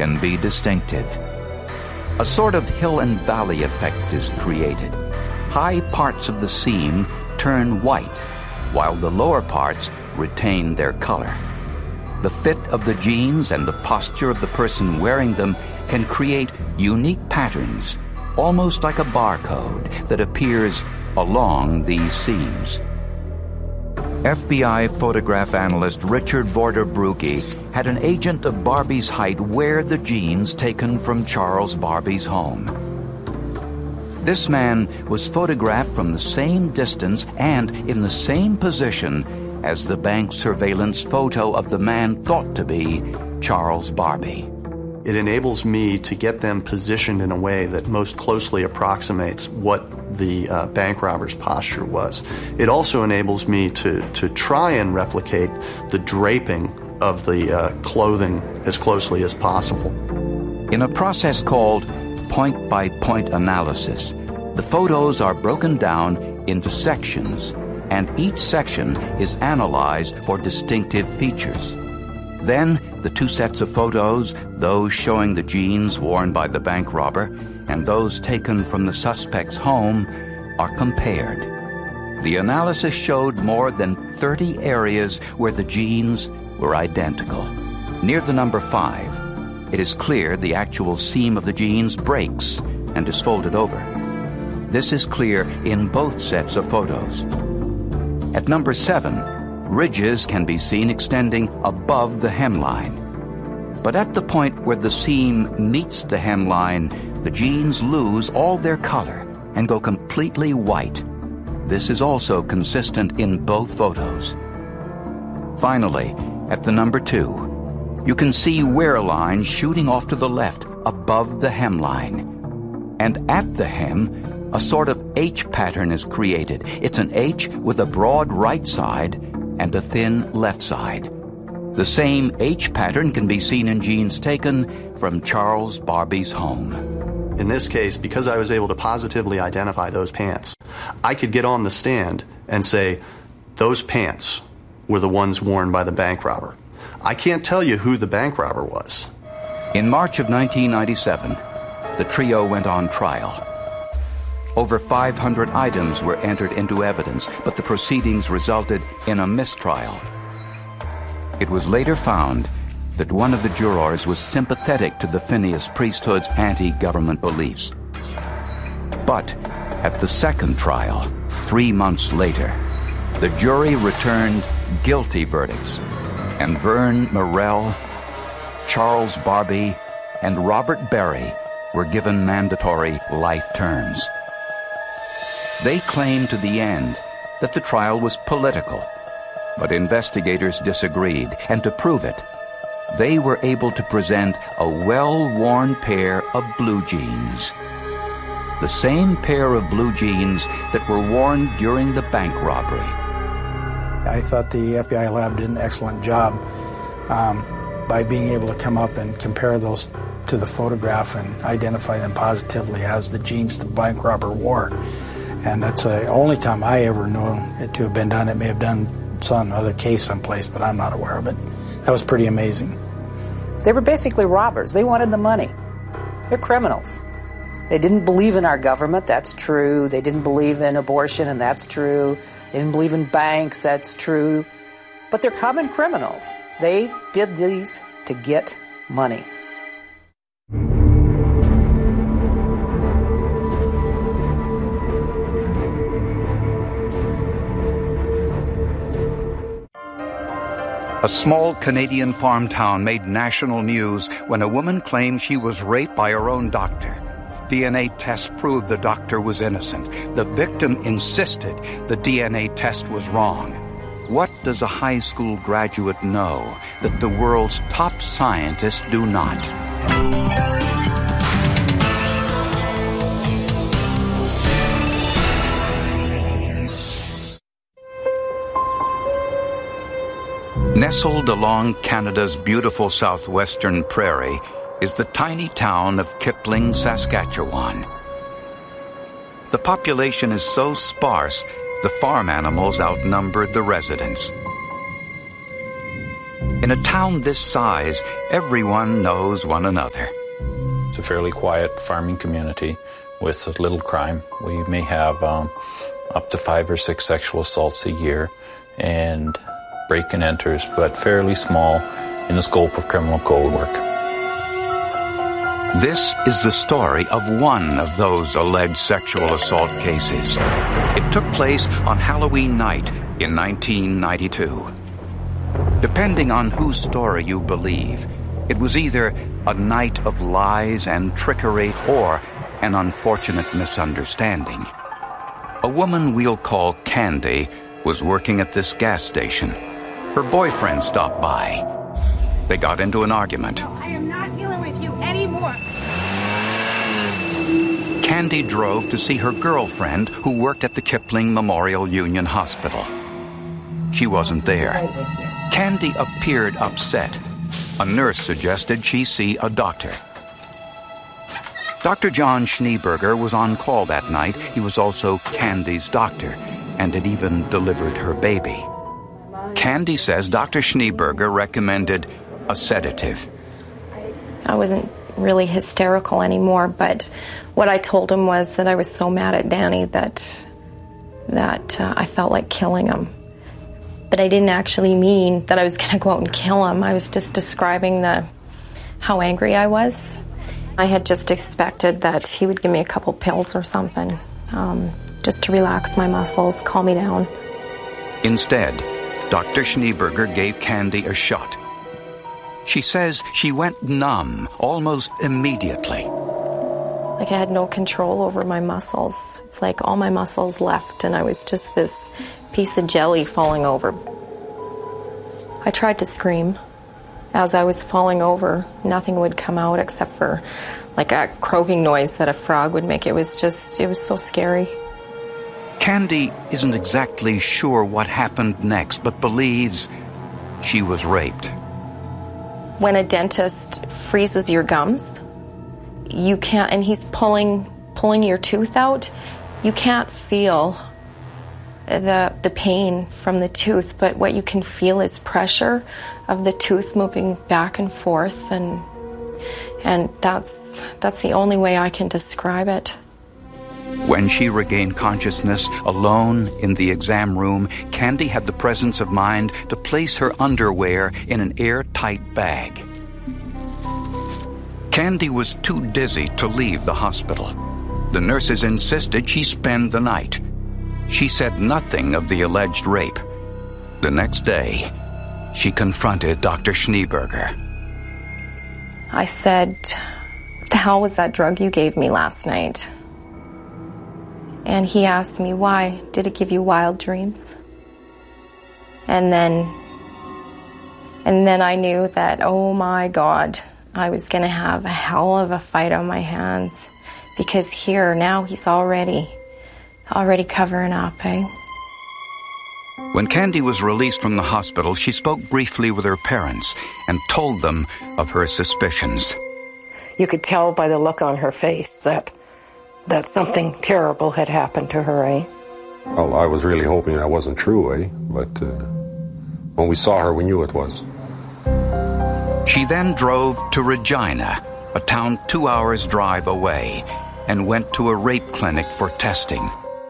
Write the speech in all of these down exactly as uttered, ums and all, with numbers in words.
can be distinctive. A sort of hill and valley effect is created. High parts of the seam turn white, while the lower parts retain their color. The fit of the jeans and the posture of the person wearing them can create unique patterns, almost like a barcode that appears along these seams. F B I photograph analyst Richard Vorder-Brugge had an agent of Barbie's height wear the jeans taken from Charles Barbie's home. This man was photographed from the same distance and in the same position as the bank surveillance photo of the man thought to be Charles Barbie. It enables me to get them positioned in a way that most closely approximates what the uh, bank robber's posture was. It also enables me to, to try and replicate the draping of the uh, clothing as closely as possible. In a process called point-by-point analysis, the photos are broken down into sections, and each section is analyzed for distinctive features. Then, the two sets of photos, those showing the jeans worn by the bank robber and those taken from the suspect's home, are compared. The analysis showed more than thirty areas where the jeans were identical. Near the number five, it is clear the actual seam of the jeans breaks and is folded over. This is clear in both sets of photos. At number seven, ridges can be seen extending above the hemline. But at the point where the seam meets the hemline, the jeans lose all their color and go completely white. This is also consistent in both photos. Finally, at the number two, you can see wear lines shooting off to the left above the hemline. And at the hem, a sort of H pattern is created. It's an H with a broad right side and a thin left side. The same H pattern can be seen in jeans taken from Charles Barbie's home. In this case, because I was able to positively identify those pants, I could get on the stand and say, those pants were the ones worn by the bank robber. I can't tell you who the bank robber was. In March of nineteen ninety-seven, the trio went on trial. Over five hundred items were entered into evidence, but the proceedings resulted in a mistrial. It was later found that one of the jurors was sympathetic to the Phineas priesthood's anti-government beliefs. But at the second trial, three months later, the jury returned guilty verdicts, and Vern Morrell, Charles Barbie, and Robert Berry were given mandatory life terms. They claimed to the end that the trial was political, but investigators disagreed, and to prove it, they were able to present a well-worn pair of blue jeans. The same pair of blue jeans that were worn during the bank robbery. I thought the F B I lab did an excellent job um, by being able to come up and compare those to the photograph and identify them positively as the jeans the bank robber wore. And that's the only time I ever know it to have been done. It may have done some other case someplace, but I'm not aware of it. That was pretty amazing. They were basically robbers. They wanted the money. They're criminals. They didn't believe in our government, that's true. They didn't believe in abortion, and that's true. They didn't believe in banks, that's true. But they're common criminals. They did these to get money. A small Canadian farm town made national news when a woman claimed she was raped by her own doctor. D N A tests proved the doctor was innocent. The victim insisted the D N A test was wrong. What does a high school graduate know that the world's top scientists do not? Nestled along Canada's beautiful southwestern prairie is the tiny town of Kipling, Saskatchewan. The population is so sparse, the farm animals outnumber the residents. In a town this size, everyone knows one another. It's a fairly quiet farming community with little crime. We may have um, up to five or six sexual assaults a year and break and enters, but fairly small in the scope of criminal code work. This is the story of one of those alleged sexual assault cases. It took place on Halloween night in nineteen ninety-two. Depending on whose story you believe, it was either a night of lies and trickery or an unfortunate misunderstanding. A woman we'll call Candy was working at this gas station. Her boyfriend stopped by. They got into an argument. I am not dealing with you anymore. Candy drove to see her girlfriend who worked at the Kipling Memorial Union Hospital. She wasn't there. Candy appeared upset. A nurse suggested she see a doctor. Doctor John Schneeberger was on call that night. He was also Candy's doctor and had even delivered her baby. Candy says Doctor Schneeberger recommended a sedative. I wasn't really hysterical anymore, but what I told him was that I was so mad at Danny that that uh, I felt like killing him. But I didn't actually mean that I was going to go out and kill him. I was just describing the how angry I was. I had just expected that he would give me a couple pills or something, um, just to relax my muscles, calm me down. Instead, Doctor Schneeberger gave Candy a shot. She says she went numb almost immediately. Like I had no control over my muscles. It's like all my muscles left and I was just this piece of jelly falling over. I tried to scream. As I was falling over, nothing would come out except for like a croaking noise that a frog would make. It was just, it was so scary. Candy isn't exactly sure what happened next, but believes she was raped. When a dentist freezes your gums, you can't, and he's pulling pulling your tooth out, you can't feel the the pain from the tooth, but what you can feel is pressure of the tooth moving back and forth, and and that's that's the only way I can describe it. When she regained consciousness alone in the exam room, Candy had the presence of mind to place her underwear in an airtight bag. Candy was too dizzy to leave the hospital. The nurses insisted she spend the night. She said nothing of the alleged rape. The next day, she confronted Doctor Schneeberger. I said, "What the hell was that drug you gave me last night?" And he asked me, "Why? Did it give you wild dreams?" And then, and then I knew that, oh my God, I was going to have a hell of a fight on my hands, because here now he's already, already covering up, eh? When Candy was released from the hospital, she spoke briefly with her parents and told them of her suspicions. You could tell by the look on her face that that something terrible had happened to her, eh? Well, I was really hoping that wasn't true, eh? But uh, when we saw her, we knew it was. She then drove to Regina, a town two hours' drive away, and went to a rape clinic for testing.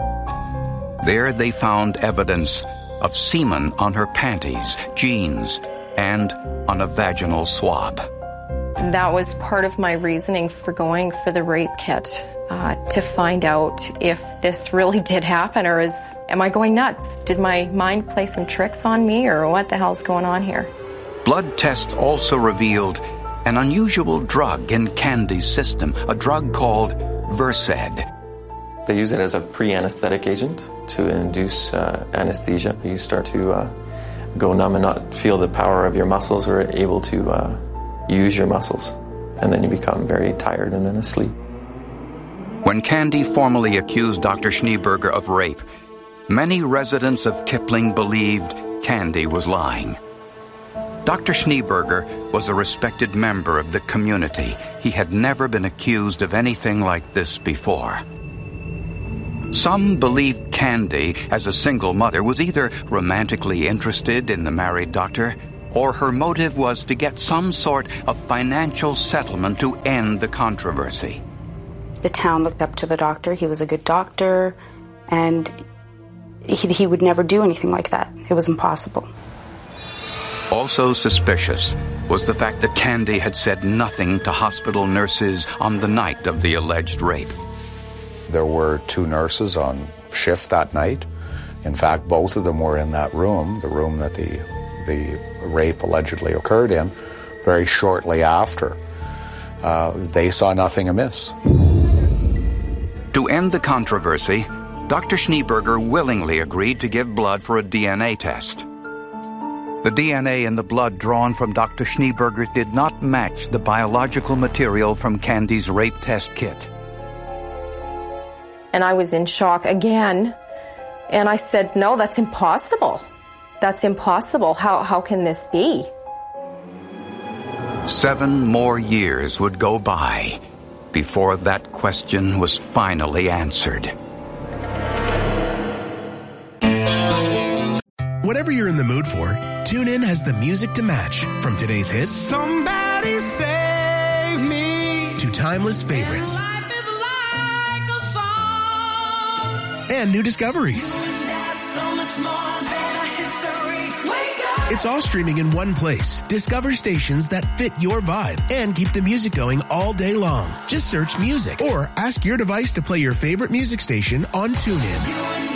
There they found evidence of semen on her panties, jeans, and on a vaginal swab. That was part of my reasoning for going for the rape kit, uh, to find out if this really did happen, or is am I going nuts? Did my mind play some tricks on me, or what the hell's going on here? Blood tests also revealed an unusual drug in Candy's system, a drug called Versed. They use it as a pre-anesthetic agent to induce uh, anesthesia. You start to uh, go numb and not feel the power of your muscles, or able to uh, use your muscles. And then you become very tired and then asleep. When Candy formally accused Doctor Schneeberger of rape, many residents of Kipling believed Candy was lying. Doctor Schneeberger was a respected member of the community. He had never been accused of anything like this before. Some believed Candy, as a single mother, was either romantically interested in the married doctor or her motive was to get some sort of financial settlement to end the controversy. The town looked up to the doctor. He was a good doctor, and he, he would never do anything like that. It was impossible. Also suspicious was the fact that Candy had said nothing to hospital nurses on the night of the alleged rape. There were two nurses on shift that night. In fact, both of them were in that room, the room that the, the rape allegedly occurred in, very shortly after. Uh, they saw nothing amiss. To end the controversy, Doctor Schneeberger willingly agreed to give blood for a D N A test. The D N A in the blood drawn from Doctor Schneeberger did not match the biological material from Candy's rape test kit. And I was in shock again. And I said, no, that's impossible. That's impossible. How, how can this be? Seven more years would go by before that question was finally answered. Whatever you're in the mood for, TuneIn has the music to match. From today's hits, Somebody Save Me, to timeless favorites. And life is like a song. And new discoveries. So much more than a history. Wake up. It's all streaming in one place. Discover stations that fit your vibe and keep the music going all day long. Just search music or ask your device to play your favorite music station on TuneIn.